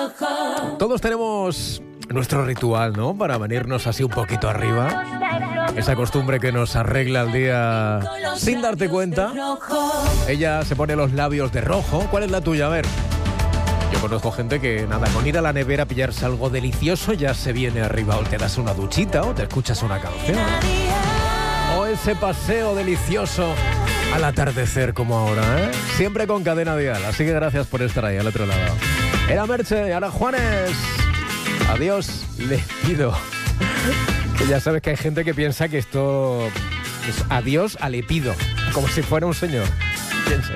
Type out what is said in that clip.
Todos tenemos nuestro ritual, ¿no? Para venirnos así un poquito arriba. Esa costumbre que nos arregla el día sin darte cuenta. Ella se pone los labios de rojo. ¿Cuál es la tuya? A ver. Yo conozco gente que, nada, con ir a la nevera a pillarse algo delicioso ya se viene arriba. O te das una duchita o te escuchas una canción. O ese paseo delicioso al atardecer como ahora, ¿eh? Siempre con Cadena Dial. Así que gracias por estar ahí al otro lado. Era Merche, ahora Juanes. Adiós, les pido. Que ya sabes que hay gente que piensa que esto es adiós a le pido, como si fuera un señor.